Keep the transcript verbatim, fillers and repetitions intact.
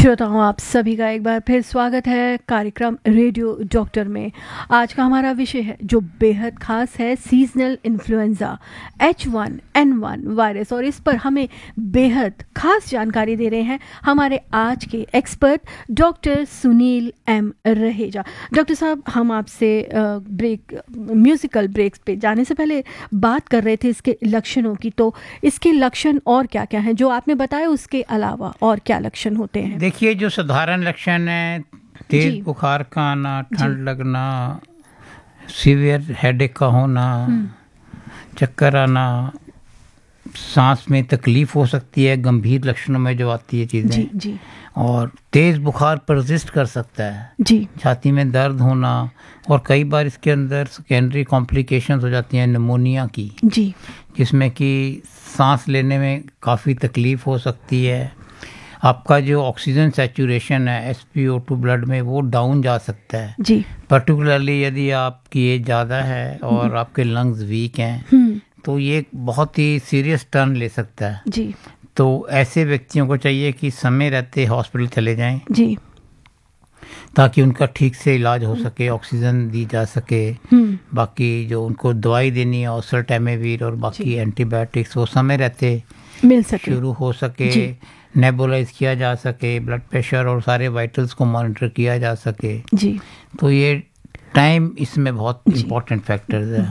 श्रोताओं, आप सभी का एक बार फिर स्वागत है कार्यक्रम रेडियो डॉक्टर में। आज का हमारा विषय है जो बेहद खास है, seasonal influenza H one N one virus, और इस पर हमें बेहद खास जानकारी दे रहे हैं हमारे आज के expert doctor Sunil M Raheja. Doctor साहब, हम आपसे ब्रेक म्यूजिकल ब्रेक्स पे जाने से पहले बात कर रहे थे इसके लक्षणों की, तो इसके लक्षण और क्या क्या हैं जो आपने बताया, उसके अलावा और क्या लक्षण होते हैं? देखिए, जो साधारण लक्षण है, तेज बुखार का आना, ठंड लगना, सीवियर हेडेक का होना, चक्कर आना, सांस में तकलीफ हो सकती है, गंभीर लक्षणों में जो आती है चीज़ें जी, जी। और तेज बुखार परसिस्ट कर सकता है जी। छाती में दर्द होना, और कई बार इसके अंदर सेकेंडरी कॉम्प्लिकेशंस हो जाती हैं निमोनिया की, जी, जिसमें कि सांस लेने में काफ़ी तकलीफ हो सकती है। आपका जो ऑक्सीजन सैचुरेशन है S P O two blood में, वो डाउन जा सकता है जी। पर्टिकुलरली यदि आपकी एज ज़्यादा है और आपके लंग्स वीक हैं, तो ये बहुत ही सीरियस टर्न ले सकता है। जी। तो ऐसे व्यक्तियों को चाहिए कि समय रहते हॉस्पिटल चले जाएं, जी, ताकि उनका ठीक से इलाज हो सके, ऑक्सीजन दी जा सके, बाकी जो उनको दवाई देनी है ऑसेल्टाइमेविर और बाकी एंटीबायोटिक्स, वो समय रहते मिल सके, शुरू हो सके, नेबुलाइज किया जा सके, ब्लड प्रेशर और सारे वाइटल्स को मॉनिटर किया जा सके। जी। तो ये टाइम इसमें बहुत इम्पोर्टेंट फैक्टर्स है।